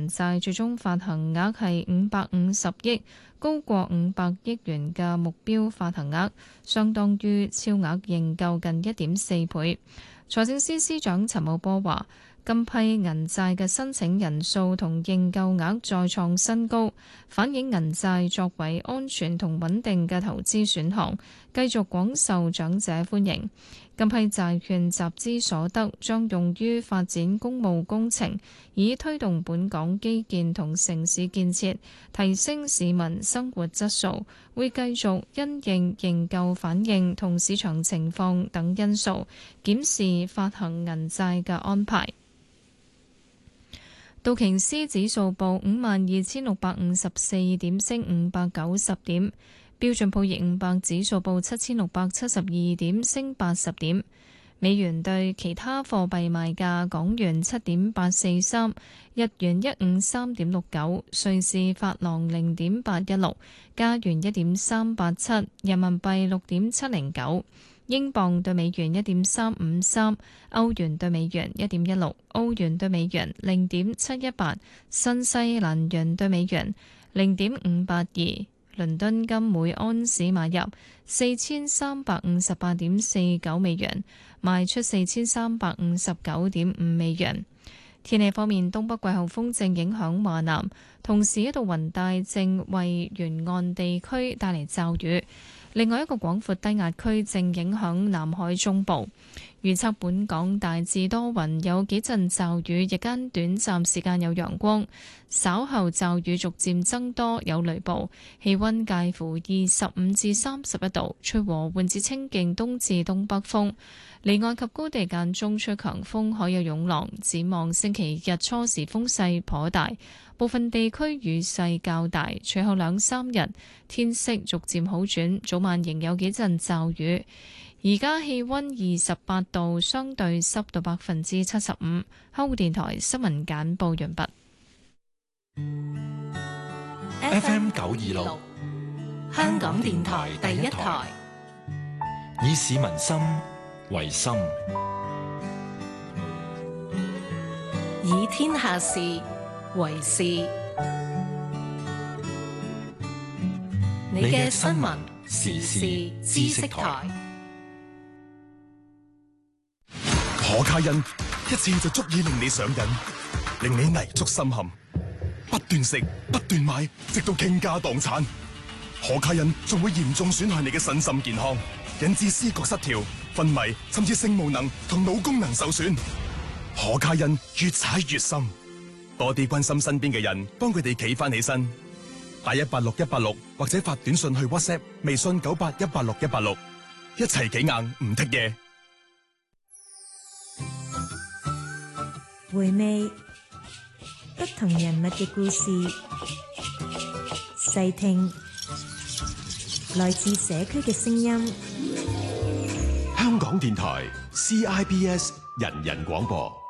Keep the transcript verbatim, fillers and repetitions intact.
銀債最終發行額係五百五十億，高過五百億元嘅目標發行額，相當於超額認購近一點四倍。財政司司長陳茂波話：今批銀債嘅申請人數同認購額再創新高，反映銀債作為安全同穩定嘅投資選項，繼續廣受長者歡迎。今批債券集資所得將用於發展公務工程，以推動本港基建同城市建設，提升市民生活質素。會繼續因應認購反應同市場情況等因素，檢視發行銀債嘅安排。道瓊斯指數報五萬二千六百五十四點，升五百九十點。標準普爾五百指數報七千六百七十二點，升八十點。美元對其他貨幣賣價：港元七點八四三，日元一五三點六九，瑞士法郎零點八一六，加元一點三八七，人民幣六點七零九，英鎊對美元一點三五三，歐元對美元一點一六，澳元對美元零點七一八，新西蘭元對美元零點五八二。倫敦金每安士買入四千三百五十八點四九美元，賣出四千三百五十九點五美元。天氣方面，東北季候風正影響華南，同時一道雲帶正為沿岸地區帶嚟驟雨。另外一個廣闊低壓區正影響南海中部。預測本港大致多雲，有幾陣驟雨，日間短暫時間有陽光，稍後驟雨逐漸增多，有雷暴。氣溫介乎二十五至三十一度，吹和緩至清勁東至東北風。離岸及高地間中吹強風，海有湧浪。展望星期日初時風勢頗大，部分地區雨勢較大。隨後兩三日天色逐漸好轉，早晚仍有幾陣驟雨。而家氣溫二十八度，相對濕度百分之七十五。香港電台新聞簡報完畢。 F M 九二六，香港電台第一台，以市民心為心， 以天下事為事。你嘅新聞時事知識台。 可卡因一次就足以令你上癮，令你泥足深陷，不斷食不斷買，直到傾家蕩產。可卡因仲會嚴重損害你嘅身心健康，引致思覺失調、昏迷，甚至性無能同腦功能受損。可卡因越踩越深，多啲關心身邊嘅人，幫佢哋企翻起身。打一八六一八六或者發短信去 WhatsApp、微信九八一八六一八六，一齊企硬唔剔嘢。 回味不同人物嘅故事，細聽來自社區嘅聲音。 香港電台 C I B S 人人廣播。